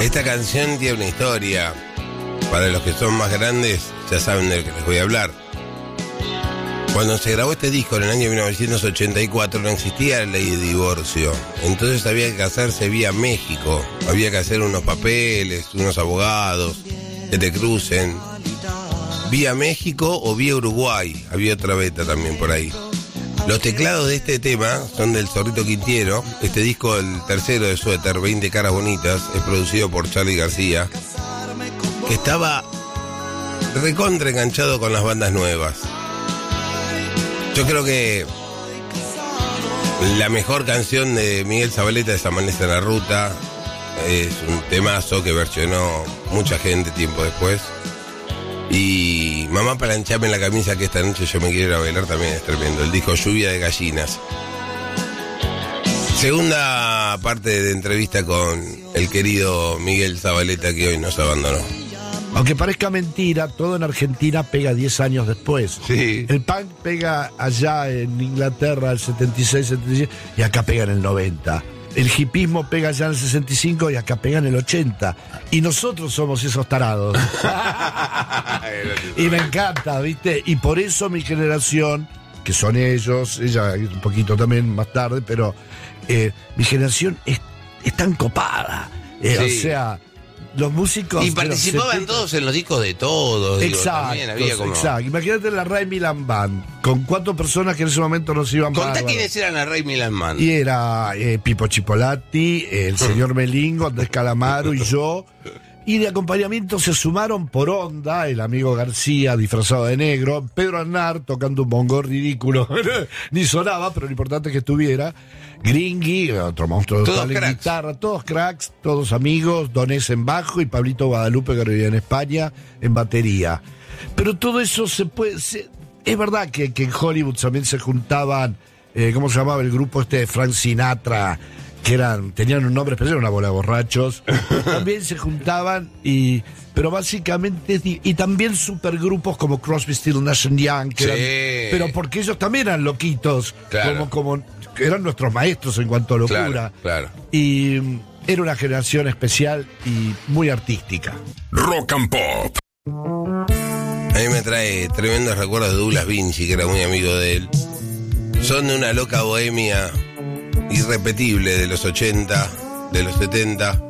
Esta canción tiene una historia. Para los que son más grandes, ya saben de lo que les voy a hablar. Cuando se grabó este disco en el año 1984 no existía la ley de divorcio. Entonces había que casarse vía México. Había que hacer unos papeles, unos abogados que te crucen. Vía México o vía Uruguay. Había otra beta también por ahí. Los teclados de este tema son del Zorrito Quintiero. Este disco, el tercero de Suéter, 20 caras bonitas, es producido por Charly García, que estaba recontra enganchado con las bandas nuevas. Yo creo que la mejor canción de Miguel Zavaleta es Amanece en la Ruta. Es un temazo que versionó mucha gente tiempo después. Y Mamá Palanchame en la camisa, que esta noche yo me quiero ir a bailar, también es tremendo. El disco Lluvia de Gallinas. Segunda parte de entrevista con el querido Miguel Zavaleta, que hoy nos abandonó. Aunque parezca mentira, todo en Argentina pega 10 años después. Sí. El punk pega allá en Inglaterra el 76, 77 y acá pega en el 90. El hipismo pega allá en el 65 y acá pega en el 80. Y nosotros somos esos tarados. Y me encanta, ¿viste? Y por eso mi generación, que son ellos, ella un poquito también más tarde, pero mi generación es tan copada. Sí. O sea, los músicos. Y participaban todos en los discos de todos. Exacto, digo, había como... exacto. Imagínate la Ray Milan Band, con 4 personas que en ese momento nos iban Contá bárbaros. quiénes eran la Ray Milan Band. Y era Pipo Chipolati, el señor Melingo, Andrés Calamaro y yo. Y de acompañamiento se sumaron por onda el amigo García disfrazado de negro, Pedro Aznar tocando un bongo ridículo, ni sonaba, pero lo importante es que estuviera, Gringui, otro monstruo de guitarra, todos cracks, todos amigos, Donés en bajo y Pablito Guadalupe, que vivía en España, en batería. Pero todo eso es verdad que en Hollywood también se juntaban, ¿cómo se llamaba el grupo este de Frank Sinatra? Que tenían un nombre especial, una bola de borrachos. También se juntaban pero básicamente, y también supergrupos como Crosby, Stills, Nash & Young, que eran, pero porque ellos también eran loquitos, claro. como eran nuestros maestros en cuanto a locura. Claro. Y era una generación especial y muy artística. Rock and Pop. A mí me trae tremendos recuerdos de Douglas Vinci, que era muy amigo de él. Son de una loca bohemia irrepetible de los 80, de los 70.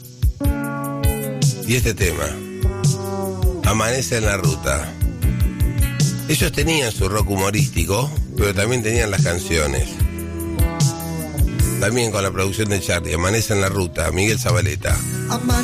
Y este tema, Amanece en la Ruta. Ellos tenían su rock humorístico, pero también tenían las canciones. También con la producción de Charly, Amanece en la Ruta, Miguel Zavaleta.